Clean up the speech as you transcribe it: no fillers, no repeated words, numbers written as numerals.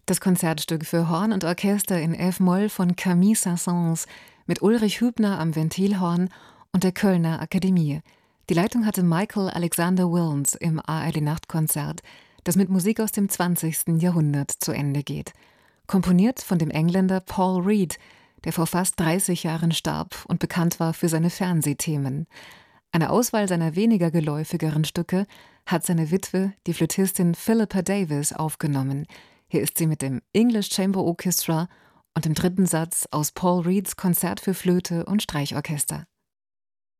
Das Konzertstück für Horn und Orchester in F-Moll von Camille Saint-Saëns mit Ulrich Hübner am Ventilhorn und der Kölner Akademie. Die Leitung hatte Michael Alexander Wilms im ARD-Nachtkonzert, das mit Musik aus dem 20. Jahrhundert zu Ende geht. Komponiert von dem Engländer Paul Reed, der vor fast 30 Jahren starb und bekannt war für seine Fernsehthemen. Eine Auswahl seiner weniger geläufigeren Stücke hat seine Witwe, die Flötistin Philippa Davis, aufgenommen. Hier ist sie mit dem English Chamber Orchestra und dem dritten Satz aus Paul Reeds Konzert für Flöte und Streichorchester.